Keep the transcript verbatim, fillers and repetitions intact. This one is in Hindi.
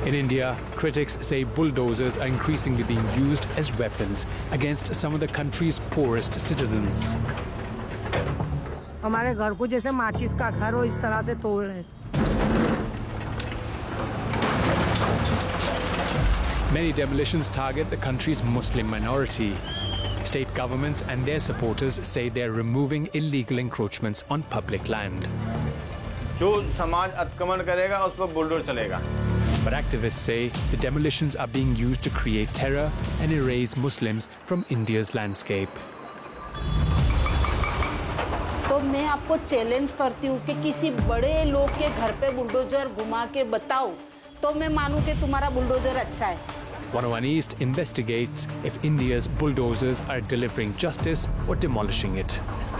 In India, critics say bulldozers are increasingly being used as weapons against some of the country's poorest citizens. हमारे घर को जैसे माचिस का घर हो इस तरह से तोड़ रहे हैं। Many demolitions target the country's Muslim minority. State governments and their supporters say they're removing illegal encroachments on public land. जो समाज अतिक्रमण करेगा उस पर बुलडोजर चलेगा. But activists say the demolitions are being used to create terror and erase Muslims from India's landscape. तो मैं आपको चैलेंज करती हूँ कि किसी बड़े लोग के घर पे बुलडोजर घुमा के बताओ तो मैं मानूं कि तुम्हारा बुलडोजर अच्छा है. one oh one East investigates if India's bulldozers are delivering justice or demolishing it.